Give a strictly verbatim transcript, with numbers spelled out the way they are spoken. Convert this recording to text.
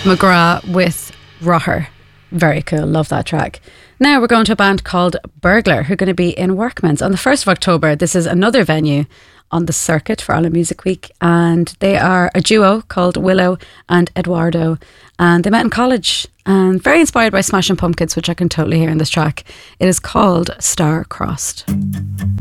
McGrath with Roher. Very cool, love that track. Now we're going to a band called Burglar, who are going to be in Workman's on the first of October. This is another venue on the circuit for Ireland Music Week, and they are a duo called Willow and Eduardo, and they met in college and very inspired by Smashing Pumpkins, which I can totally hear in this track. It is called Star Crossed.